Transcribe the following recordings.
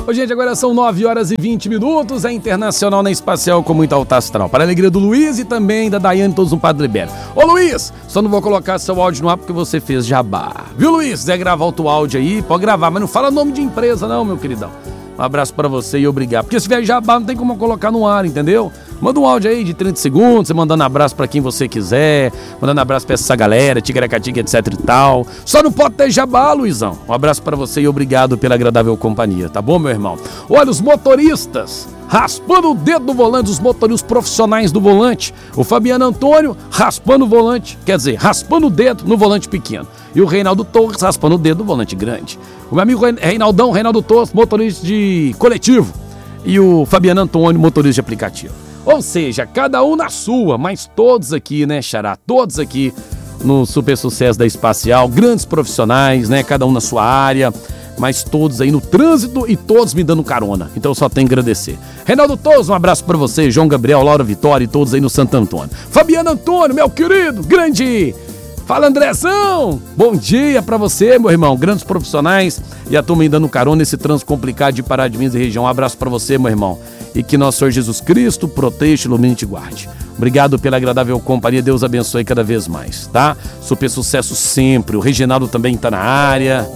Ô, gente, agora são 9h20, é Internacional na Espacial com muito alto astral. Para a alegria do Luiz e também da Daiane, todos no Padre Libero. Ô, Luiz, só não vou colocar seu áudio no ar porque você fez jabá. Viu, Luiz? Se quiser gravar outro áudio aí, pode gravar, mas não fala nome de empresa não, meu queridão. Um abraço pra você e obrigado. Porque se tiver jabá, não tem como colocar no ar, entendeu? Manda um áudio aí de 30 segundos, você mandando abraço pra quem você quiser, mandando abraço pra essa galera, tigaracatica, etc e tal. Só não pode ter jabá, Luizão. Um abraço pra você e obrigado pela agradável companhia, tá bom, meu irmão? Olha, os motoristas raspando o dedo no volante, os motoristas profissionais do volante. O Fabiano Antônio raspando o volante, quer dizer, raspando o dedo no volante pequeno. E o Reinaldo Torres raspando o dedo no volante grande. O meu amigo Reinaldo Torres, motorista de coletivo. E o Fabiano Antônio, motorista de aplicativo. Ou seja, cada um na sua, mas todos aqui, né, Xará? Todos aqui no Super Sucesso da Espacial, grandes profissionais, né? Cada um na sua área, mas todos aí no trânsito e todos me dando carona. Então eu só tenho que agradecer. Reinaldo Torres, um abraço pra você. João Gabriel, Laura Vitória e todos aí no Santo Antônio. Fabiano Antônio, meu querido, grande... Fala, Andrezão! Bom dia pra você, meu irmão. Grandes profissionais e a turma aí dando carona nesse trânsito complicado de Pará de Minas e região. Um abraço pra você, meu irmão. E que nosso Senhor Jesus Cristo proteja, ilumine e te guarde. Obrigado pela agradável companhia. Deus abençoe cada vez mais, tá? Super sucesso sempre. O Reginaldo também tá na área.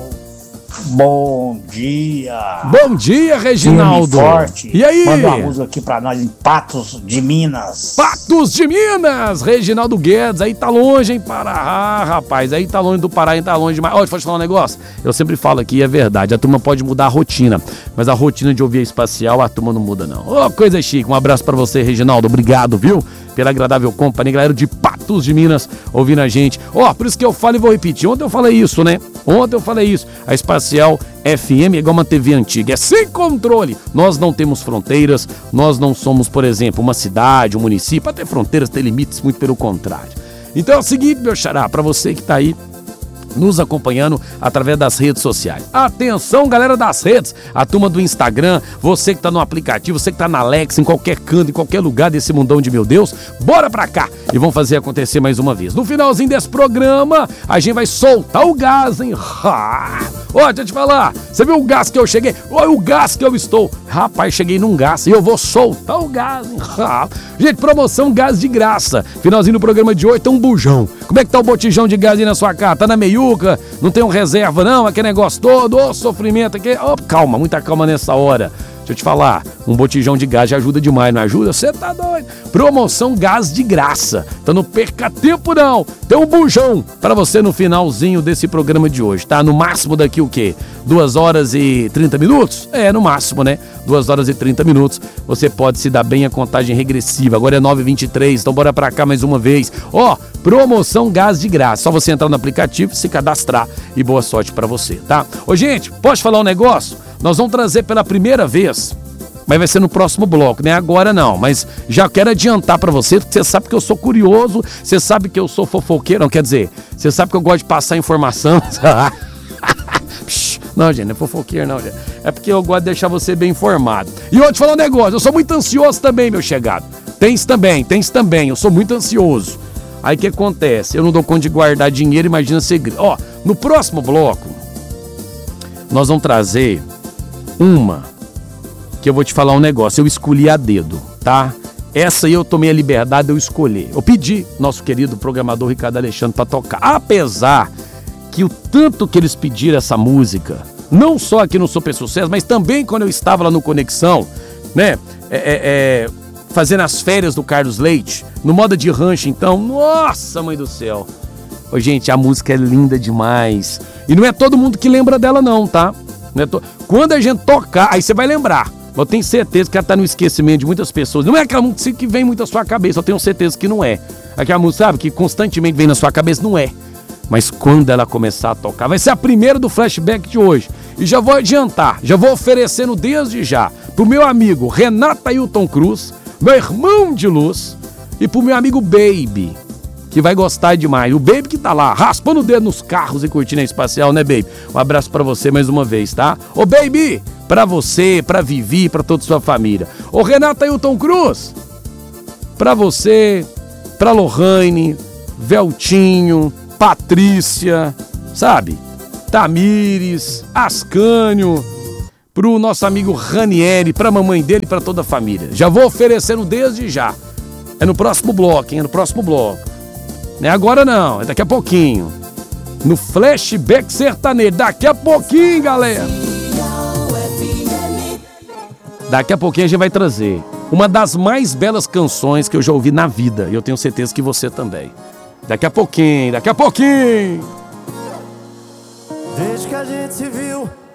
Bom dia! Bom dia, Reginaldo! Forte. E aí? Manda uma música aqui pra nós em Patos de Minas. Patos de Minas! Reginaldo Guedes, aí tá longe, hein, Pará? Ah, rapaz, aí tá longe do Pará, aí tá longe demais. Olha, deixa eu falar um negócio. Eu sempre falo aqui, é verdade, a turma pode mudar a rotina, mas a rotina de ouvir a Espacial, a turma não muda, não. Ô, coisa chique, um abraço pra você, Reginaldo, obrigado, viu? Pela agradável companhia, galera de Patos de Minas, ouvindo a gente. Ó, por isso que eu falo e vou repetir. Ontem eu falei isso, né? Ontem eu falei isso. A Espacial FM é igual uma TV antiga, é sem controle. Nós não temos fronteiras, nós não somos, por exemplo, uma cidade, um município. Para ter fronteiras, ter limites, muito pelo contrário. Então é o seguinte, meu xará, para você que tá aí nos acompanhando através das redes sociais. Atenção, galera das redes, a turma do Instagram, você que tá no aplicativo, você que tá na Alexa, em qualquer canto, em qualquer lugar desse mundão de meu Deus, bora pra cá e vamos fazer acontecer mais uma vez. No finalzinho desse programa, a gente vai soltar o gás, hein? Ó, deixa eu te falar, você viu o gás que eu cheguei? Olha o gás que eu estou. Rapaz, cheguei num gás e eu vou soltar o gás, hein? Gente, promoção gás de graça. Finalzinho do programa de hoje tem um bujão. Como é que tá o botijão de gás aí na sua casa? Tá na meiuca? Não tem um reserva não? Aquele negócio todo? Ô, sofrimento aqui. Ô, calma, muita calma nessa hora. Deixa eu te falar, um botijão de gás já ajuda demais, não ajuda? Você tá doido? Promoção gás de graça. Então não perca tempo não. Tem um bujão para você no finalzinho desse programa de hoje, tá? No máximo daqui o quê? 2 horas e 30 minutos? É, no máximo, né? 2 horas e 30 minutos. Você pode se dar bem a contagem regressiva. Agora é 9h23, então bora pra cá mais uma vez. Ó, promoção gás de graça. Só você entrar no aplicativo, se cadastrar e boa sorte pra você, tá? Ô, gente, pode falar um negócio? Nós vamos trazer pela primeira vez, mas vai ser no próximo bloco, né? Agora não, mas já quero adiantar pra você, porque você sabe que eu sou curioso, você sabe que eu sou fofoqueiro, não quer dizer, você sabe que eu gosto de passar informação. Não, gente, não é fofoqueiro não, gente. É porque eu gosto de deixar você bem informado. E eu vou te falar um negócio, eu sou muito ansioso também, meu chegado. Tem isso também, eu sou muito ansioso. Aí o que acontece? Eu não dou conta de guardar dinheiro, imagina segredo. Ó, no próximo bloco, nós vamos trazer uma que eu vou te falar um negócio, eu escolhi a dedo, tá? Essa aí eu tomei a liberdade de eu escolher. Eu pedi nosso querido programador Ricardo Alexandre para tocar. Apesar que o tanto que eles pediram essa música, não só aqui no Super Sucesso, mas também quando eu estava lá no Conexão, né? Fazendo as férias do Carlos Leite, no Moda de Rancho, então, nossa, mãe do céu. Ô, gente, a música é linda demais. E não é todo mundo que lembra dela não, tá? Quando a gente tocar, aí você vai lembrar. Eu tenho certeza que ela tá no esquecimento de muitas pessoas. Não é aquela música que vem muito à sua cabeça, eu tenho certeza que não é. Aquela música, sabe, que constantemente vem na sua cabeça, não é. Mas quando ela começar a tocar, vai ser a primeira do flashback de hoje. E já vou adiantar, já vou oferecendo desde já pro meu amigo Renato Ailton Cruz, meu irmão de luz, e pro meu amigo Baby, que vai gostar demais. O Baby que tá lá, raspando o dedo nos carros e curtindo a Espacial, né, Baby? Um abraço pra você mais uma vez, tá? Ô, Baby, pra você, pra Vivi, pra toda a sua família. Ô, Renato Ailton Cruz, pra você, pra Lohane, Veltinho, Patrícia, sabe? Tamires, Ascânio, pro nosso amigo Ranieri, pra mamãe dele e pra toda a família. Já vou oferecendo desde já. É no próximo bloco, hein? É no próximo bloco. Não é agora não, é daqui a pouquinho. No Flashback Sertanejo, daqui a pouquinho, galera. Daqui a pouquinho a gente vai trazer uma das mais belas canções que eu já ouvi na vida. E eu tenho certeza que você também. Daqui a pouquinho, daqui a pouquinho. Desde que a gente se viu,